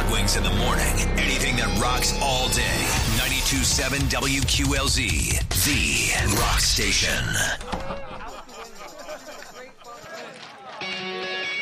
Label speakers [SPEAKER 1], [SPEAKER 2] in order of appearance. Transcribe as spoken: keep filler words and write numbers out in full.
[SPEAKER 1] Hot Wings in the morning. Anything that rocks all day. ninety-two point seven W Q L Z, the rock station.